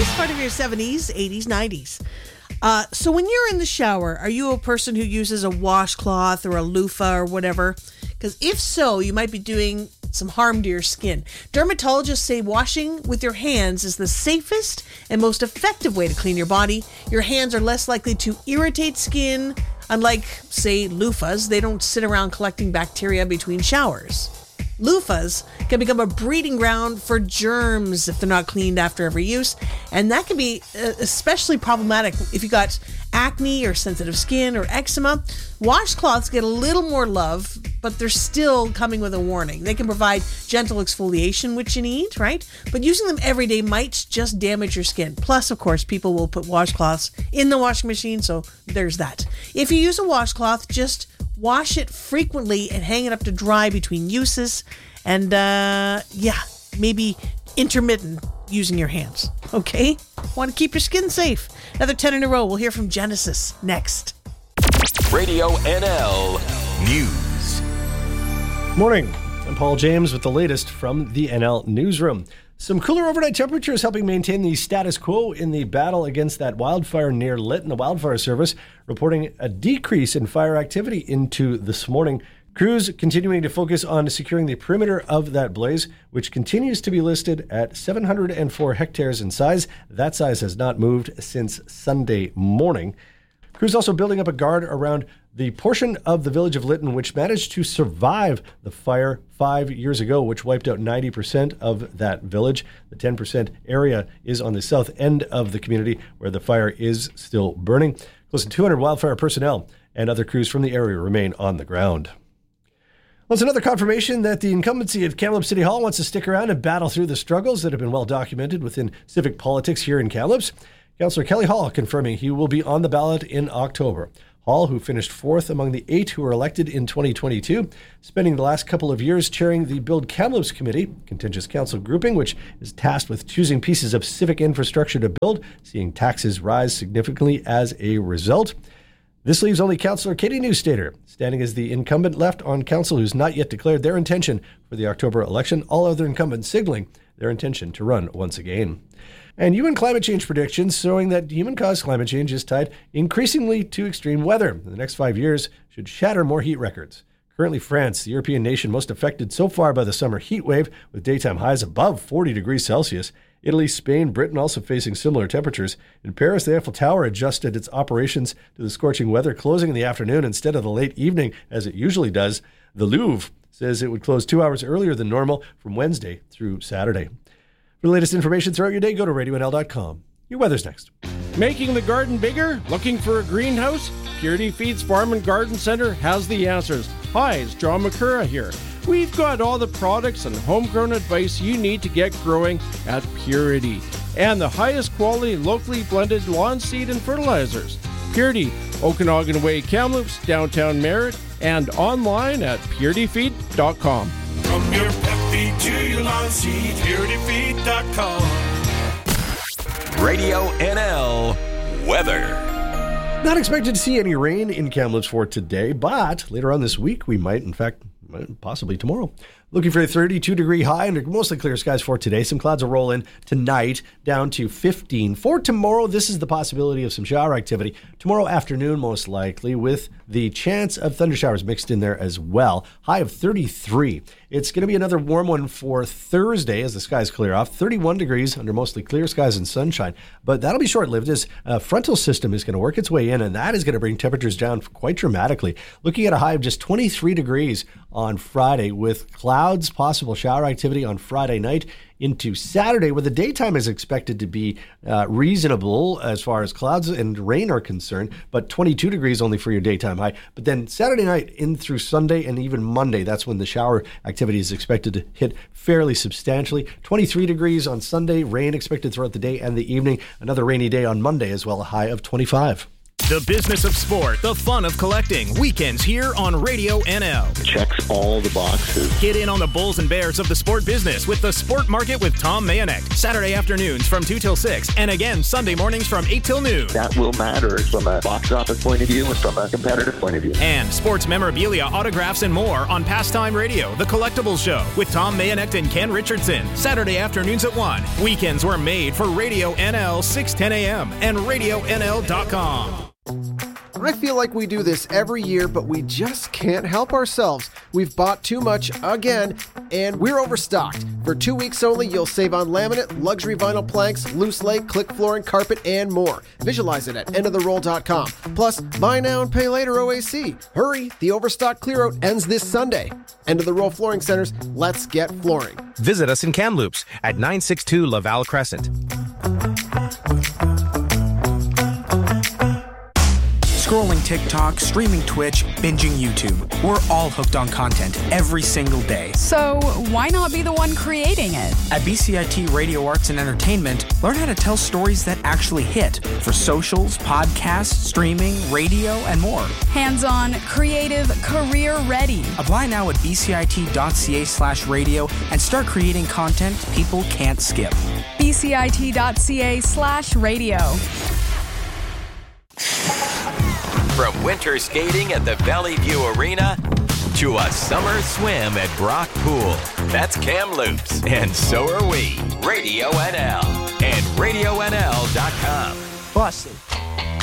It's part of your 70s, 80s, 90s. So when you're in the shower, are you a person who uses a washcloth or a loofah or whatever? Because if so, you might be doing some harm to your skin. Dermatologists say washing with your hands is the safest and most effective way to clean your body. Your hands are less likely to irritate skin. Unlike, say, loofahs, they don't sit around collecting bacteria between showers. Loofahs can become a breeding ground for germs if they're not cleaned after every use, and that can be especially problematic if you got acne or sensitive skin or eczema. Washcloths get a little more love, but they're still coming with a warning. They can provide gentle exfoliation, which you need, right? But using them every day might just damage your skin. Plus, of course, people will put washcloths in the washing machine, so there's that. If you use a washcloth, just wash it frequently and hang it up to dry between uses. And maybe intermittent using your hands. Okay? Want to keep your skin safe. Another 10 in a row. We'll hear from Genesis next. Radio NL News. Morning. I'm Paul James with the latest from the NL Newsroom. Some cooler overnight temperatures helping maintain the status quo in the battle against that wildfire near Lytton. The Wildfire Service reporting a decrease in fire activity into this morning. Crews continuing to focus on securing the perimeter of that blaze, which continues to be listed at 704 hectares in size. That size has not moved since Sunday morning. Crews also building up a guard around the portion of the village of Lytton which managed to survive the fire 5 years ago, which wiped out 90% of that village. The 10% area is on the south end of the community where the fire is still burning. Close to 200 wildfire personnel and other crews from the area remain on the ground. Well, it's another confirmation that the incumbency at Kamloops City Hall wants to stick around and battle through the struggles that have been well documented within civic politics here in Kamloops. Councillor Kelly Hall confirming he will be on the ballot in October. Hall, who finished fourth among the 8 who were elected in 2022, spending the last couple of years chairing the Build Kamloops Committee, contentious council grouping, which is tasked with choosing pieces of civic infrastructure to build, seeing taxes rise significantly as a result. This leaves only Councillor Katie Newstater, standing as the incumbent left on council who's not yet declared their intention for the October election, all other incumbents signaling their intention to run once again. And UN climate change predictions showing that human-caused climate change is tied increasingly to extreme weather. In the next 5 years should shatter more heat records. Currently, France, the European nation most affected so far by the summer heat wave, with daytime highs above 40 degrees Celsius. Italy, Spain, Britain also facing similar temperatures. In Paris, the Eiffel Tower adjusted its operations to the scorching weather, closing in the afternoon instead of the late evening, as it usually does. The Louvre says it would close 2 hours earlier than normal from Wednesday through Saturday. For the latest information throughout your day, go to radionl.com. Your weather's next. Making the garden bigger? Looking for a greenhouse? Purity Feeds Farm and Garden Center has the answers. Hi, it's John McCurra here. We've got all the products and homegrown advice you need to get growing at Purity. And the highest quality locally blended lawn seed and fertilizers. Purity, Okanagan Way, Kamloops, downtown Merritt, and online at purityfeed.com. From your pet feed to your lawn seed, purityfeed.com. Radio NL Weather. Not expected to see any rain in Kamloops for today, but later on this week we might, in fact, possibly tomorrow. Looking for a 32-degree high under mostly clear skies for today. Some clouds will roll in tonight down to 15. For tomorrow, this is the possibility of some shower activity. Tomorrow afternoon, most likely, with the chance of thunder showers mixed in there as well. High of 33. It's going to be another warm one for Thursday as the skies clear off. 31 degrees under mostly clear skies and sunshine. But that'll be short-lived as a frontal system is going to work its way in, and that is going to bring temperatures down quite dramatically. Looking at a high of just 23 degrees on Friday with clouds, possible shower activity on Friday night into Saturday, where the daytime is expected to be reasonable as far as clouds and rain are concerned, but 22 degrees only for your daytime high. But then Saturday night in through Sunday and even Monday, that's when the shower activity is expected to hit fairly substantially. 23 degrees on Sunday, rain expected throughout the day and the evening. Another rainy day on Monday as well, a high of 25. The business of sport, the fun of collecting. Weekends here on Radio NL. Checks all the boxes. Get in on the bulls and bears of the sport business with the Sport Market with Tom Mayonek. Saturday afternoons from 2 till 6, and again Sunday mornings from 8 till noon. That will matter from a box office point of view and from a competitive point of view. And sports memorabilia, autographs, and more on Pastime Radio, The Collectibles Show with Tom Mayonek and Ken Richardson. Saturday afternoons at 1. Weekends were made for Radio NL 610 a.m. and RadioNL.com. I feel like we do this every year, but we just can't help ourselves. We've bought too much again, and we're overstocked. For 2 weeks only, you'll save on laminate, luxury vinyl planks, loose lay, click flooring, carpet, and more. Visualize it at endoftheroll.com. Plus, buy now and pay later OAC. Hurry, the overstock clear-out ends this Sunday. End of the Roll Flooring Centers, let's get flooring. Visit us in Kamloops at 962 Laval Crescent. Scrolling TikTok, streaming Twitch, binging YouTube. We're all hooked on content every single day. So why not be the one creating it? At BCIT Radio Arts and Entertainment, learn how to tell stories that actually hit for socials, podcasts, streaming, radio, and more. Hands-on, creative, career-ready. Apply now at bcit.ca/radio and start creating content people can't skip. bcit.ca/radio. From winter skating at the Valley View Arena to a summer swim at Brock Pool. That's Kamloops, and so are we. Radio NL and RadioNL.com. Bussin'.